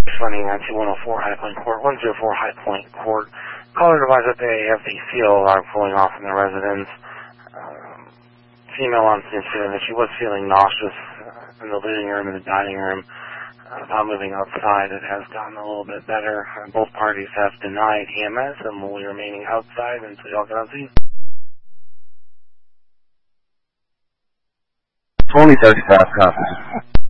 Running on 2104 High Point Court, 104 High Point Court. Caller advised that they have the CO alarm pulling off in their residence. Female on scene stated that she was feeling nauseous in the living room and the dining room. Upon moving outside, it has gotten a little bit better. Both parties have denied EMS and will be remaining outside until y'all get on scene. 2035 copy.